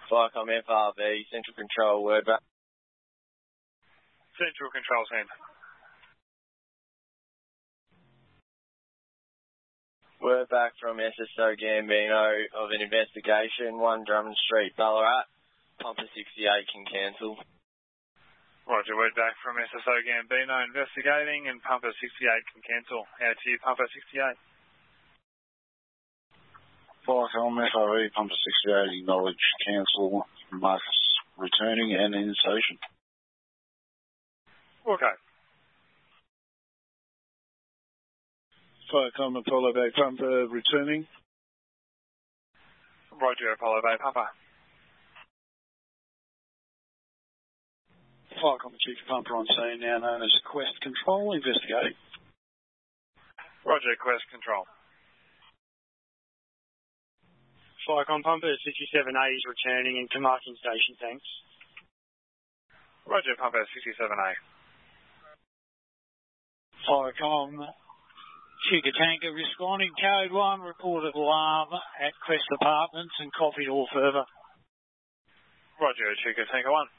Viacom FRV, Central Control, word back. Central Control team. Word back from SSO Gambino of an investigation, 1 Drummond Street, Ballarat. Pumper 68 can cancel. Roger, word back from SSO Gambino investigating and Pumper 68 can cancel. Out to you, Pumper 68. Viacom FRV, Pumper 68, acknowledge cancel, Marcus returning and in station. Okay. Viacom Apollo Bay Pumper returning. Roger, Apollo Bay Pumper. Viacom Chief Pumper on scene, now known as Quest Control, investigating. Roger, Quest Control. Viacom Pumper 67A is returning and to marking station, thanks. Roger, Pumper 67A. Viacom Chica Tanker responding, code 1, reported alarm at Quest Apartments and copied all further. Roger, Chica Tanker 1.